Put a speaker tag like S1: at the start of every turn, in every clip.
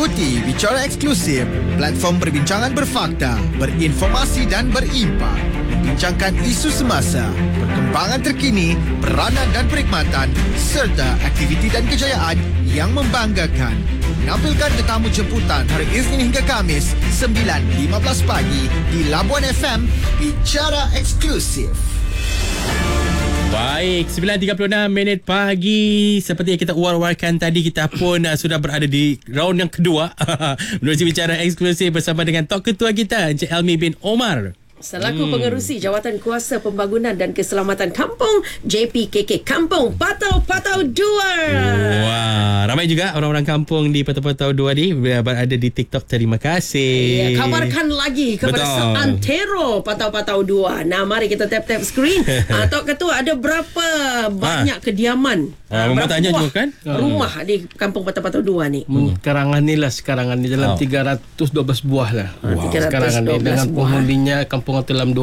S1: Ikuti Bicara Eksklusif, platform perbincangan berfakta, berinformasi dan berimpak. Membincangkan isu semasa, perkembangan terkini, peranan dan perkhidmatan serta aktiviti dan kejayaan yang membanggakan. Menampilkan tetamu jemputan hari Isnin hingga Khamis 9.15 pagi di Labuan FM. Bicara Eksklusif.
S2: Baik, 9.36 pagi. Seperti yang kita war-warkan tadi, kita pun sudah berada di round yang kedua menerusi Bicara Eksklusif bersama dengan Tok Ketua kita, Encik Elmi bin Omar
S3: selaku pengerusi Jawatan Kuasa Pembangunan dan Keselamatan Kampung JPKK Kampung Patau-Patau 2.
S2: Wah, ramai juga orang-orang kampung di Patau-Patau 2 ni berada di TikTok. Terima kasih.
S3: Ya, kabarkan lagi kepada seantero Patau-Patau 2. Nah, mari kita tap-tap skrin. Tok Ketua, ada berapa banyak kediaman?
S2: Rumah tanya juga kan?
S3: Rumah di Kampung Patau-Patau 2 ni.
S4: Karangan ni dalam 312 buah lah. Sekarang ni dengan penghuninya kampung dalam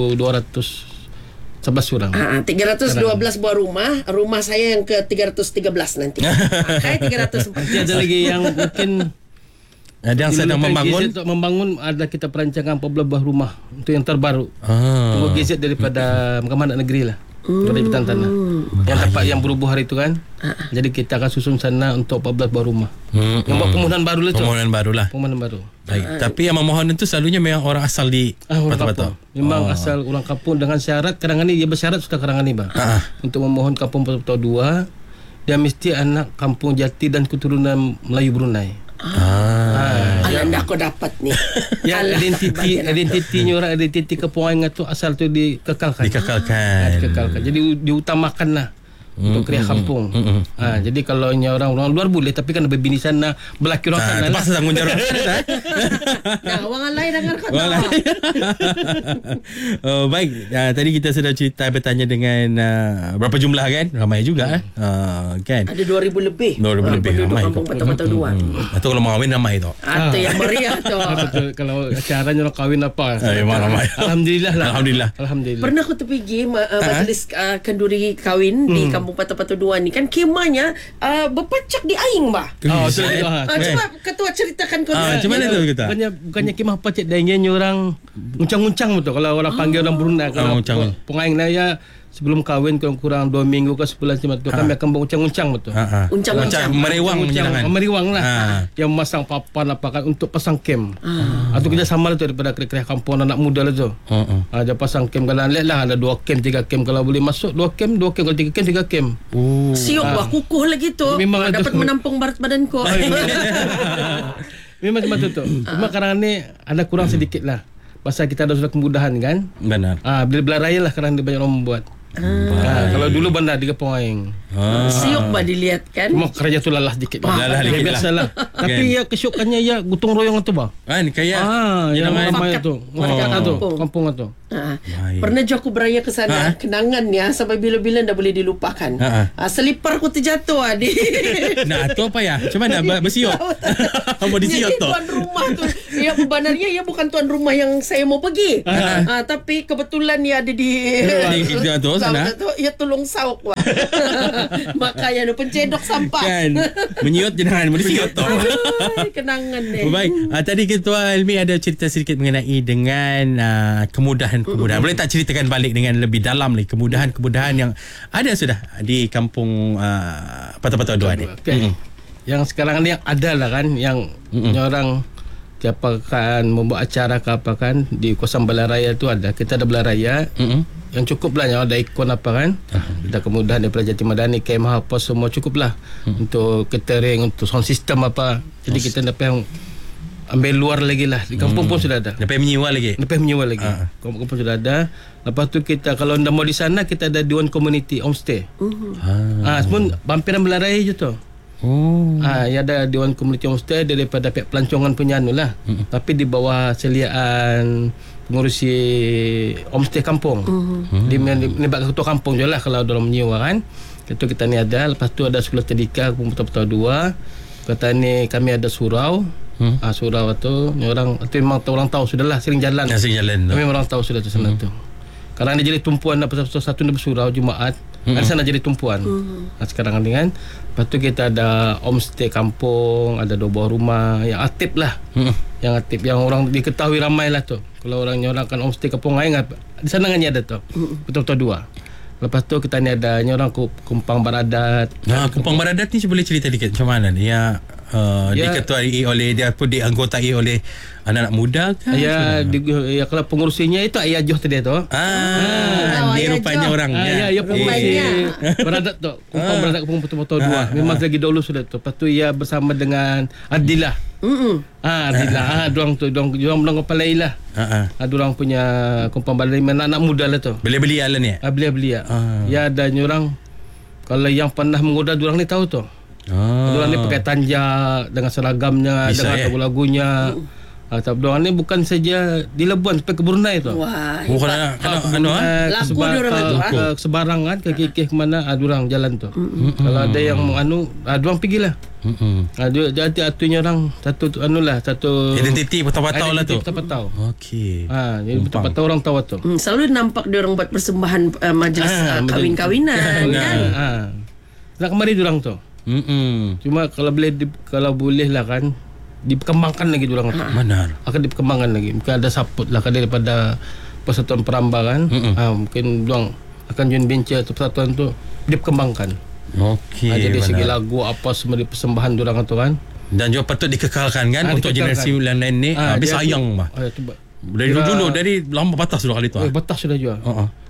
S4: 2,211 orang.
S3: 312 buah rumah. Rumah saya yang ke 313 nanti. Saya 304.
S4: Ada lagi yang mungkin
S2: ada yang sedang membangun.
S4: Untuk membangun ada kita perancangan 14 buah rumah untuk yang terbaru. Tunggu GZ daripada Mahkamah Negeri lah. Dari Petan Tanah yang dapat yang berubuh hari itu kan. Jadi kita akan susun sana untuk 14 buah rumah. Yang buat permohonan baru lah tu. Permohonan baru.
S2: Baik. Tapi yang memohon itu selalunya memang orang asal di Patau-Patau.
S4: Memang asal orang kampung dengan syarat Karangan ni dia bersyarat sudah Karangan ni bang. Untuk memohon Kampung Patau-Patau 2 dia mesti anak kampung jati dan keturunan Melayu Brunei.
S3: Anda aku dapat ni.
S4: Yang identitinya orang, identiti kepuangan tu asal tu dikekalkan. Jadi diutamakan lah untuk kriah kampung. Jadi kalau orang luar boleh, tapi kan berbini sana belaki orang sana.
S2: Terpaksa tanggungjawab.
S3: Nah, orang lain dengar kata.
S2: Baik, tadi kita sudah bertanya dengan berapa jumlah kan? Ramai juga kan?
S3: Ada 2,000 lebih.
S2: 2,000 lebih ramai.
S3: Kampung Patau-Patau 2.
S2: Atau kalau mau kahwin ramai tu.
S3: Atau yang meriah tu.
S4: Betul. Kalau acaranya orang kahwin apa?
S2: Memang ramai.
S4: Alhamdulillah lah.
S2: Alhamdulillah.
S3: Pernah aku pergi majlis kenduri kahwin di Kampung Patau-Patau 2 ni kan, kemahnya berpacak di aing bah. Cuba Ketua ceritakan kau.
S2: Macam mana tu kita?
S4: Bukannya kemah pacak dayanya orang uncang-uncang betul. Kalau orang panggil orang Brunei, kalau pengaing naya sebelum kahwin kurang 2 minggu ke sebulan macam tu kami akan beruncang-uncang betul.
S3: Uncang-uncang
S4: meriwang lah. Yang masang papan apa kan untuk pasang kem. Atau kerja sama lah tu daripada kerja kampung anak muda lah tu. Dia pasang kem kalau lihat lah ada 2 kem 3 kem kalau boleh masuk 2 kem kalau 3 kem 3 kem.
S3: Siok bah kukuh lagi tu.
S4: Memang
S3: dapat menampung barat badan kau.
S4: Memang macam tu. Cuma sekarang ni ada kurang sedikit lah. Pasal kita ada sudah kemudahan kan.
S2: Benar.
S4: Bila raya lah sekarang dia banyak orang membuat. Kalau dulu bandar 3 poin.
S3: Siok bah dilihat kan.
S4: Cuma kerja tu lalah sedikit.
S2: Lalah dikit
S4: biasalah. Tapi ya kesyukannya ya gotong royong tu bah.
S2: Kan kayak
S4: yang ramai tu. Kampung tu.
S3: Pernah je aku beraya ke sana. Kenangan ya sampai bila-bila dah boleh dilupakan. Selipar aku terjatuh adik.
S2: Nah, tu apa ya? Macam mana bersiot? Mau disiot tu.
S3: Tuan rumah tu. Ya sebenarnya ya bukan tuan rumah yang saya mau pergi. Tapi kebetulan dia ada di
S2: sana.
S3: Ya tolong sauk. Makanya pencedok sampah.
S2: Kan. Menyiot jangan disiot tu.
S3: Kenangan ni.
S2: Baik. Tadi Ketua Elmi ada cerita sedikit mengenai dengan kemudahan. Boleh tak ceritakan balik dengan lebih dalam lagi kemudahan yang ada sudah di kampung Patau-Patau 2 ni?
S4: Yang sekarang ni yang ada lah kan, yang orang siapa kan membuat acara ke apa kan di kawasan Belaraya tu ada. Kita ada Belaraya yang cukup lah, yang ada ikon apa kan. Kita kemudahan daripada Jati Madani, kemah apa semua cukup lah untuk catering, untuk sound system apa. Jadi kita dapat yang ambil luar lagi lah. Di kampung pun sudah ada.
S2: Lepas menyewa lagi.
S4: Kampung pun sudah ada. Lepas tu kita kalau anda mau di sana, kita ada Dewan Community Homestay. Semua hampiran Belaraya je tu. Ya ada Dewan Community Homestay daripada pihak pelancongan punya lah. Tapi di bawah seliaan pengurusi homestay kampung. Dia melibatkan ketua kampung je lah kalau orang menyewa kan. Itu kita ni ada. Lepas tu ada sekolah tadika Kampung Patau 2. Kata ni kami ada surau. Surau tu orang itu memang orang tahu sudahlah sering jalan.
S2: Memang
S4: orang tahu sudah tu sana tu. Kerana dia jadi tumpuan apa satu surau Jumaat. Di sana jadi tumpuan. Sekarang ni kan. Lepas tu kita ada homestay kampung, ada 2 buah rumah yang aktif lah. Yang aktif, yang orang diketahui ramai lah tu. Kalau orang nyorangkan homestay kampung lain, di sana kan ada tu. Betul-betul 2. Lepas tu kita ni ada orang Kumpang Baradat.
S2: Kumpang Baradat ni boleh cerita dikit macam mana ni? Diketuai oleh, dia pun dianggotai oleh anak-anak muda kan?
S4: Kalau pengurusinya itu Ayah Joh tadi tu.
S2: Dia rupanya orangnya.
S4: Ya pengurusi Baradat tu. Kumpang Baradat Kumpang betul-betul 2. Memang lagi dahulu sudah tu. Lepas tu ia bersama dengan Adilah. Adilah. Diorang kepalai lah. Diorang punya Kumpang Baradat anak-anak muda lah tu.
S2: Belia-belia lah ni?
S4: Belia-belia. Ya ada orang, kalau yang pernah mengoda diorang ni tahu tu. Diorang ni pakai tanjak dengan seragamnya,
S2: bisa,
S4: dengan lagu-lagunya. Diorang ni bukan saja di Labuan sampai ke Brunei tu.
S3: Wah,
S2: Laku
S3: diorang tu.
S4: Ke Sebarang kan, ke KK ke mana, diorang jalan tu. Kalau ada yang diorang pergilah. Jadi atunya orang satu
S2: identiti patau-patau lah tu.
S4: Patau.
S2: Okey.
S4: Jadi patau orang tahu tu.
S3: Selalu nampak diorang buat persembahan majlis kahwin-kahwinan kan.
S4: Nak kemari diorang tu. Cuma kalau boleh lah kan, dikembangkan lagi diorang tu.
S2: Benar.
S4: Akan dikembangkan lagi. Mungkin ada support lah daripada Persatuan Perambah kan. Mungkin diorang akan join venture tu, persatuan tu dikembangkan.
S2: Okey.
S4: Jadi segi lagu apa semua di persembahan diorang tu kan.
S2: Dan juga patut dikekalkan kan untuk generasi lain ni. Habis sayang bah. Dari dulu, dari lama batas sudah kali tu.
S4: Batas sudah juga.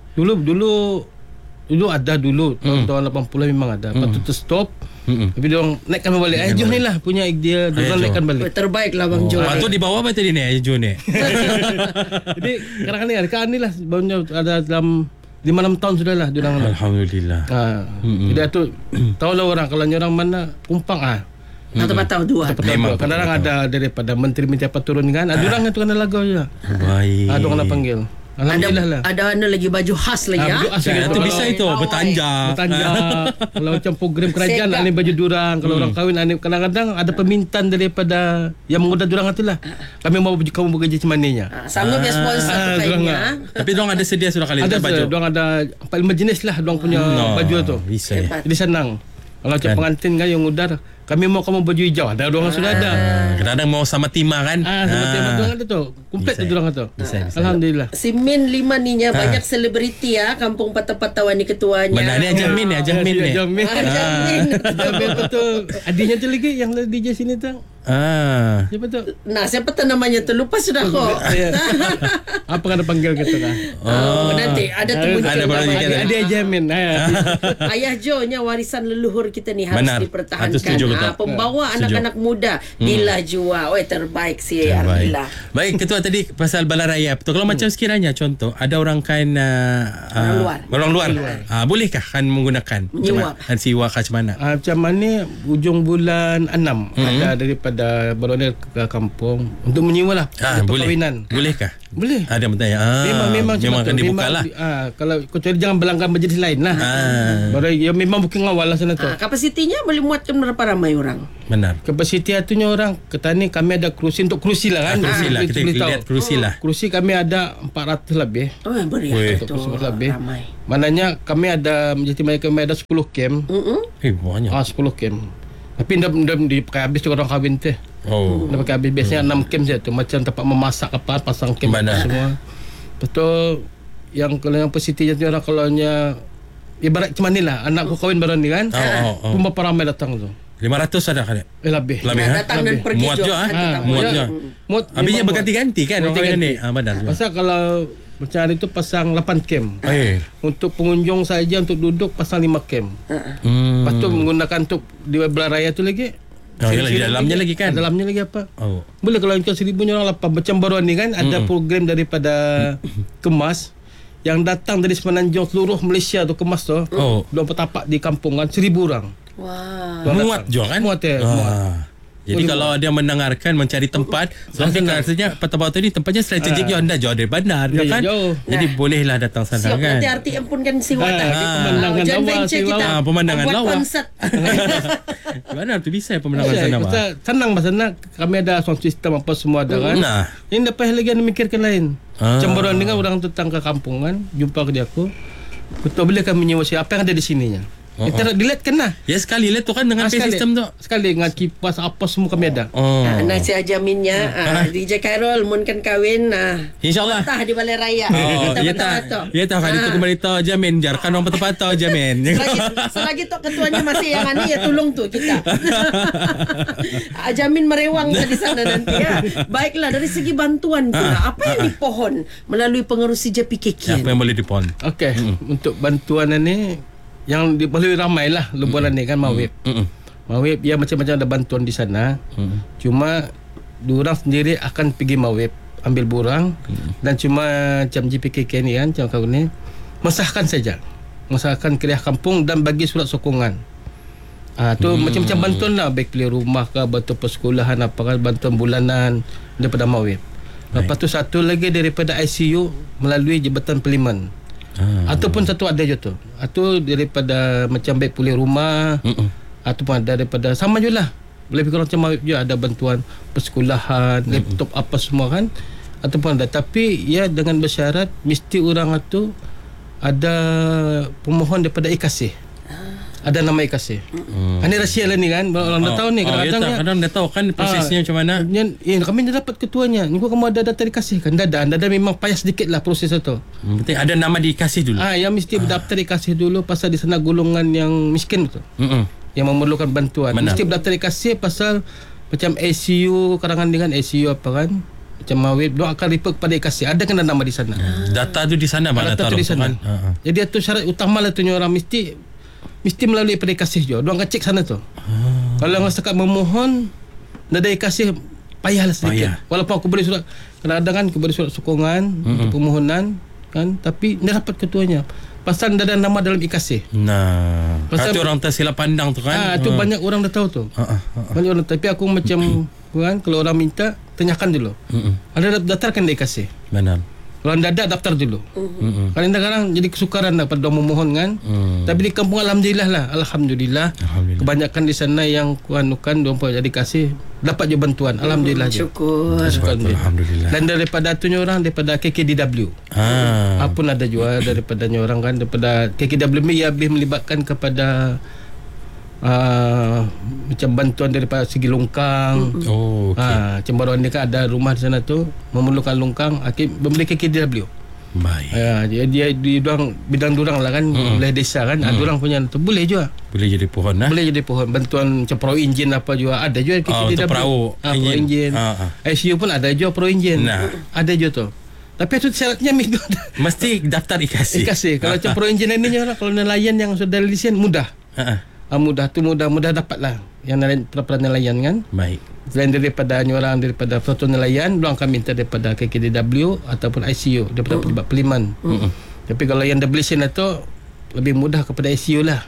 S4: Dulu ada tahun 80 memang ada. Lepas tu terstop. Tapi diorang naikkan balik. Joh ni lah punya idea, diorang naikkan balik.
S3: Terbaik lah Bang Joh.
S2: Patut di bawah betul ni Joh ni.
S4: Jadi sekarang ni ada barunya ada dalam 5-6 tahun sudah lah diorang.
S2: Alhamdulillah.
S4: Jadi tu tahulah orang kalau orang mana Kumpang
S3: Patau 2.
S4: Kadang-kadang ada daripada menteri-menteri apa turun kan. Diorang yang tu kena lagu je.
S2: Baik.
S4: Diorang kena panggil. Alhamdulillah lah.
S3: Ada lagi baju khas lagi
S2: Itu bisa itu bertanjak.
S4: Kalau macam program kerajaan ada baju durang. Kalau orang kahwin kadang-kadang ada permintaan daripada yang mengoda durang itulah. Kami mau baju kamu bekerja macam mananya.
S3: Sanggup ya sponsor pakainya.
S2: Tapi diorang ada sedia sudah kali
S4: ada
S2: baju.
S4: Diorang ada 4-5 jenis lah diorang punya baju tu.
S2: Bisa.
S4: Jadi senang. Kalau macam pengantin kan yang udar, kami mau kamu baju hijau. Ada diorang sudah ada.
S2: Kadang-kadang mau sama Tima kan.
S4: Sama Tima diorang ada tu. Komplit tu diorang tu.
S2: Bisa.
S4: Alhamdulillah.
S3: Si Min 5 ni banyak selebriti Kampung Patau-Patauan ni ketuanya.
S2: Mana ni Jamin ni?
S4: Jamin.
S3: Jamin
S4: betul. Adiknya tu lagi yang DJ sini tu. Siapa tu?
S3: Siapa tu namanya tu? Lupa sudah kok.
S4: Apa kena panggil kita kan?
S3: Nanti ada tu
S4: Ada Jamin.
S3: Ayah Joh nya warisan leluhur kita ni harus dipertahankan. Pembawa anak-anak muda Bila Jua. Terbaik si Ardila.
S2: Baik, ketua tadi pasal bala raya. Betul. Kalau macam sekiranya contoh ada orang kan orang luar. Bolehkah kan menggunakan siwa macam mana?
S4: Macam mana ujung bulan 6 ada daripada Baronet ke kampung untuk menyewa lah untuk perkahwinan.
S2: Bolehkah?
S4: Boleh.
S2: Ada bertanya.
S4: Memang
S2: akan dibuka lah.
S4: Kalau kecuali jangan berlanggan majlis lain lah. Baru ya memang booking awal lah sana tu.
S3: Kapasitinya boleh muatkan berapa ramai orang?
S2: Benar.
S4: Kapasiti atunya orang ketani kami ada kerusi untuk kerusi lah kan.
S2: Kerusi lah. Kita lihat kerusi lah.
S4: Kerusi kami ada 400 lebih.
S3: Beriah tu.
S4: Lebih.
S3: Ramai.
S4: Maknanya kami ada menjadi kami ada 10 camp.
S2: Banyak.
S4: 10 camp. Tapi dah dipakai habis tu orang kahwin tu. Dah pakai habis biasanya 6 camp je tu. Macam tempat memasak apa, pasang camp semua. Betul. Kalau yang positif tu orang kalau ibarat macam ni lah. Anak aku kahwin baru ni kan. Pun berapa ramai datang tu.
S2: 500 ada kan?
S4: Lebih.
S3: Datang dan pergi
S2: muat je muat je. Habisnya berganti-ganti kan orang kahwin ni. Benar.
S4: Pasal kalau macam hari tu pasang 8 camp. Untuk pengunjung saja untuk duduk pasang 5 camp. Lepas tu menggunakan untuk di belah raya tu lagi.
S2: Di dalamnya lagi kan?
S4: Dalamnya lagi apa? Boleh kalau macam 1,000 orang lapar. Macam baru ni kan ada program daripada Kemas yang datang dari Semenanjung seluruh Malaysia tu Kemas tu. Diorang bertapak di kampung kan 1,000 orang.
S2: Muat je kan?
S4: Muat.
S2: Jadi kalau dia mendengarkan mencari tempat, rasanya Patau-Patau ni tempatnya strategik je, anda jauh dari bandar kan. Jadi bolehlah datang sana kan.
S3: Nanti RTM pun kan siwatan.
S4: Pemandangan lawa.
S2: Pemandangan lawa.
S3: Buat konsert.
S2: Mana tu bisa pemandangan sana.
S4: Senang sana kami ada sound system apa semua ada kan. Ini dapat lagi memikirkan lain. Macam baru ni kan orang datang ke kampung kan, jumpa ke dia aku. Ketua boleh kami menyewasi apa yang ada di sininya. Kita dilihatkan lah.
S2: Ya sekali lah tu kan dengan pay system tu.
S4: Sekali dengan kipas apa semua kami ada.
S3: Nasi ajaminnya DJ Khairul mun kan kahwin
S2: InsyaAllah
S3: patah di balai raya.
S2: Ya tak kan itu kembali tu jamin jarkan orang patah-patah jamin.
S3: Selagi tu ketuanya masih yang ani ya tolong tu kita. Jamin merewang di sana nanti ya. Baiklah dari segi bantuan pula apa yang dipohon melalui pengerusi JPKK?
S2: Apa yang boleh dipohon?
S4: Okey, untuk bantuan ni yang boleh ramai lah lebulan ni kan Mawib. Mawib ya macam-macam ada bantuan di sana. Cuma diorang sendiri akan pergi Mawib ambil borang dan cuma macam JPKK ni kan macam kau ni mesahkan saja. Mesahkan Keriah Kampung dan bagi surat sokongan. Tu macam-macam bantuan lah, baik beli rumah ke, bantuan persekolahan apa kan, bantuan bulanan daripada Mawib. Lepas tu satu lagi daripada ICU melalui Jabatan Parlimen. Ataupun satu ada je tu. Atau daripada macam baik pulih rumah, ataupun ada daripada sama je lah. Lebih kurang macam Mawib je ada bantuan persekolahan, laptop apa semua kan. Ataupun ada, tapi ya dengan bersyarat mesti orang tu ada pemohon daripada IKASih. Ada nama IKASih. Ini rahsia lah ni kan. Orang dah tahu ni
S2: kadang dah tahu kan prosesnya macam mana.
S4: Kami dah dapat ketuanya. Ni kamu ada data IKASih kan? Dah memang payah sedikit lah proses itu.
S2: Penting ada nama di IKASih dulu.
S4: Yang mesti berdaftar IKASih dulu pasal di sana golongan yang miskin tu. Yang memerlukan bantuan. Mesti berdaftar IKASih pasal macam ACU karangan dengan ACU apa kan? Macam Mawib dia akan report kepada IKASih. Ada kena nama di sana.
S2: Data tu di sana mana
S4: taruh di sana. Jadi itu syarat utama lah tu orang mesti melalui pada IKASih je. Diorang akan cek sana tu. Kalau orang setakat memohon dah ada IKASih payahlah sedikit. Walaupun aku boleh surat kadang-kadang kan aku boleh surat sokongan untuk permohonan kan, tapi dah dapat ketuanya. Pasal dah ada nama dalam IKASih.
S2: Pasal orang tersilap pandang tu kan.
S4: Tu banyak orang dah tahu tu. Banyak orang, tapi aku macam kan kalau orang minta tanyakan dulu. Ada daftarkan di IKASih.
S2: Benar.
S4: Kalau anda ada daftar dulu. Kadang-kadang jadi kesukaran lah pada memohon kan. Tapi di kampung Alhamdulillah. Kebanyakan di sana yang kuanukan diorang jadi kasih dapat je bantuan. Alhamdulillah.
S3: Syukur.
S2: Alhamdulillah.
S4: Dan daripada tu orang daripada KKDW. Apun ada juga daripada orang kan daripada KKDW ni ia lebih melibatkan kepada macam bantuan daripada segi longkang. Macam baru ni kan ada rumah di sana tu memerlukan longkang, membeli KKDW.
S2: Baik.
S4: Dia diorang bidang diorang lah kan, boleh desa kan. Diorang punya tu boleh juga.
S2: Boleh jadi pohon lah.
S4: Boleh jadi pohon. Bantuan macam pro enjin apa juga ada juga KKDW.
S2: Untuk perahu
S4: enjin. ICU pun ada juga pro enjin. Ada juga tu. Tapi itu syaratnya
S2: mesti daftar IKASih.
S4: Kalau macam pro enjin ni kalau nelayan yang sudah lesen mudah. Mudah dapat lah yang peraturan nelayan kan.
S2: Baik.
S4: Selain daripada orang daripada peraturan nelayan, diorang akan minta daripada KKDW ataupun ICU daripada Parlimen. Tapi kalau yang dah lesen itu lebih mudah kepada ICU lah.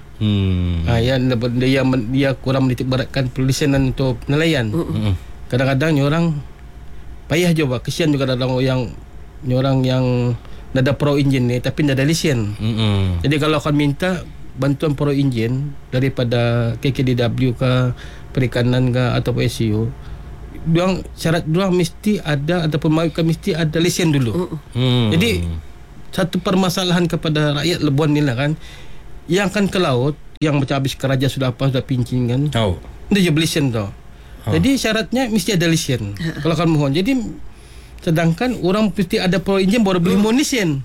S4: Yang dia kurang menitik beratkan perlisenan untuk nelayan. Kadang-kadang orang payah juga, kesian juga ada orang yang dah ada pro enjin ni tapi dah ada lesen. Jadi kalau akan minta bantuan pro enjin daripada KKDW ke perikanan ke atau ICU, syarat diorang mesti ada ataupun mereka mesti ada lesen dulu. Jadi satu permasalahan kepada rakyat Labuan ni lah kan, yang akan ke laut yang macam habis keraja sudah pincin kan, dia je lesen tau. Jadi syaratnya mesti ada lesen kalau akan mohon. Jadi sedangkan orang mesti ada pro enjin baru beli munisen.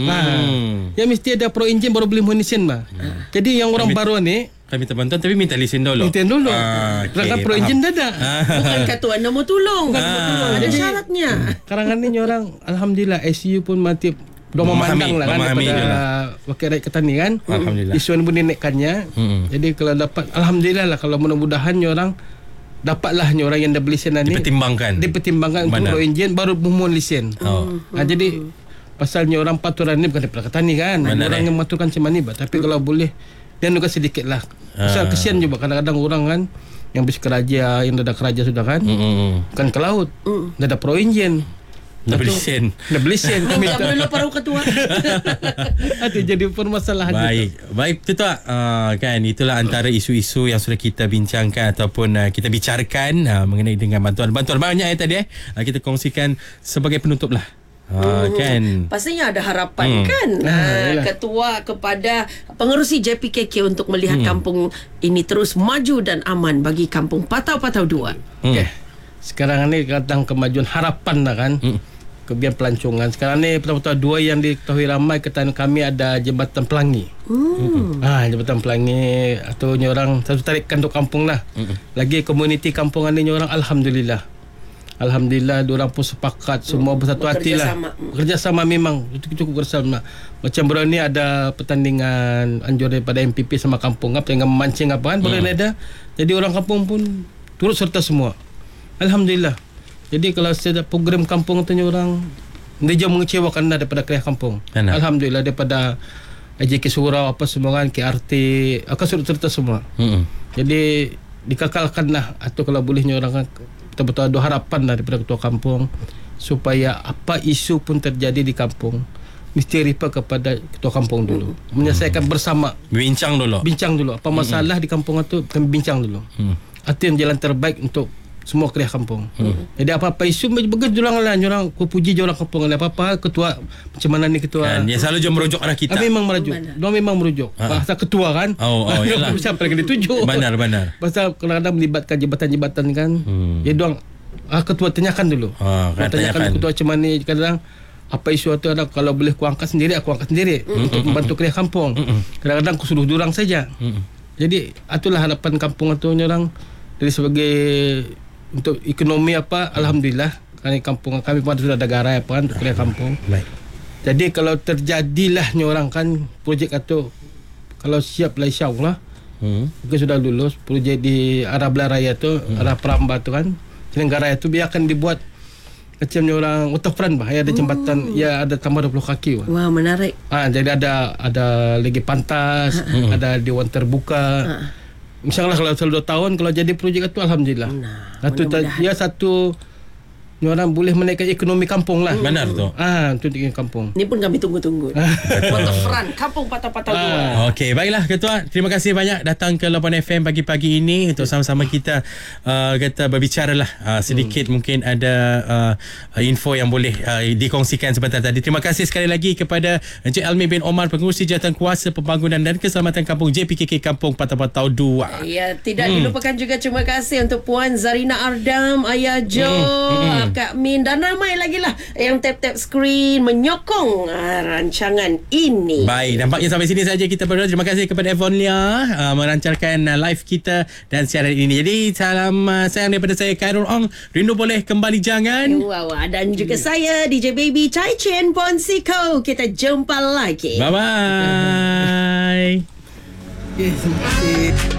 S4: Ya mesti ada pro enjin baru beli munisen bah. Jadi yang orang baru ni
S2: minta bantuan tapi minta lesen dulu.
S4: Sedangkan pro enjin dah ada.
S3: Bukan kata anda mau tolong. Ada syaratnya.
S4: Karangan ni orang alhamdulillah ICU pun mati memandang lah kan daripada wakil rakyat Ketani kan.
S2: Alhamdulillah.
S4: Isu ni pun dinaikkannya. Jadi kalau dapat alhamdulillah lah, kalau mudah-mudahan orang dapatlah orang yang dah beli lesen ni dipertimbangkan untuk pro enjin baru mohon lesen. Jadi pasalnya orang paturan ni bukan daripada Ketani kan. Orang yang mengaturkan macam ni tapi kalau boleh dan juga sedikit lah. Pasal kesian juga kadang-kadang orang kan yang habis keraja, yang dah ada keraja sudah kan, kan ke laut dah ada pro enjin,
S2: dah beli lesen.
S3: Minta dulu paruh ketua.
S4: Itu jadi permasalahan.
S2: Baik itu kan, itulah antara isu-isu yang sudah kita bincangkan ataupun kita bicarakan mengenai dengan bantuan banyak tadi kita kongsikan sebagai penutup lah. Kan.
S3: Pastinya ada harapan kan ketua kepada pengerusi JPKK untuk melihat kampung ini terus maju dan aman bagi kampung Patau-Patau 2.
S4: Okay. Sekarang ni datang kemajuan harapan dah kan. Kebiasaan pelancongan. Sekarang ni Patau-Patau 2 yang diketahui ramai ketan kami ada Jambatan Pelangi. Jambatan Pelangi atau orang satu tarikan untuk kampung lah. Lagi komuniti kampungan ni orang Alhamdulillah diorang pun sepakat semua bersatu hati lah. Bekerjasama memang cukup bersama. Macam baru ni ada pertandingan anjur daripada MPP sama kampung dengan memancing apa kan boleh ada. Jadi orang kampung pun turut serta semua. Alhamdulillah. Jadi kalau ada program kampung tu orang dia jauh mengecewakan daripada kerja kampung. Alhamdulillah daripada AJK Surau apa semua kan KRT akan turut serta semua. Jadi dikekalkan lah atau kalau bolehnya orang kan betul-betul ada harapan daripada ketua kampung supaya apa isu pun terjadi di kampung mesti refer kepada ketua kampung dulu menyelesaikan bersama, bincang dulu apa masalah di kampung itu kami bincang dulu itu yang jalan terbaik untuk semua kerja kampung. Jadi apa-apa isu bagus orang lah orang puji orang kampung apa-apa ketua macam mana ni ketua
S2: kan, dia selalu jom merujuk arah kita.
S4: Memang merujuk bahasa ketua kan.
S2: Yalah.
S4: Siapa lagi dituju.
S2: Benar.
S4: Pasal kadang-kadang melibatkan jabatan-jabatan kan. Jadi doang ketua tanyakan dulu. Tanyakan ketua macam mana kadang apa isu itu ada kalau boleh aku angkat sendiri untuk membantu kerja kampung. Kadang-kadang aku suruh diorang saja. Jadi itulah harapan kampung itu orang dari sebagai untuk ekonomi apa alhamdulillah kami kampung kami pun sudah ada garai apa kan untuk kerja kampung. Baik. Jadi kalau terjadilah orang kan projek itu kalau siap lah insya-Allah. Mungkin sudah lulus projek di arah Belaraya tu, arah Peramba tu kan. Negara itu biarkan dibuat macam orang waterfront bah, ada jembatan, ada tambah 20 kaki.
S3: Wah, menarik.
S4: Jadi ada lagi pantas, ada dewan terbuka. InsyaAllah kalau selalu 2 tahun kalau jadi projek itu alhamdulillah. Dia satu orang boleh menaikkan ekonomi kampung lah.
S2: Benar tu.
S4: Untuk kampung.
S3: Ni pun kami tunggu-tunggu. Waterfront kampung Patau-Patau 2.
S2: Okey, baiklah ketua. Terima kasih banyak datang ke Lapan FM pagi-pagi ini untuk sama-sama kita kata berbicara lah sedikit mungkin ada info yang boleh dikongsikan sebentar tadi. Terima kasih sekali lagi kepada Encik Elmi bin Omar, Pengurusi Jawatankuasa Pembangunan dan Keselamatan Kampung JPKK Kampung Patau-Patau 2.
S3: Ya, tidak dilupakan juga terima kasih untuk Puan Zarina Ardam, Ayah Jo, Kak Min dan ramai lagi lah yang tap-tap skrin menyokong rancangan ini.
S2: Baik, nampaknya sampai sini saja kita berdua. Terima kasih kepada Evon Lia merancarkan live kita dan siaran ini. Jadi salam sayang daripada saya Khairul Ong. Rindu boleh kembali jangan.
S3: Dan juga saya DJ Baby Chai Chen Ponsiko. Kita jumpa lagi.
S2: Bye-bye.
S4: Terima kasih.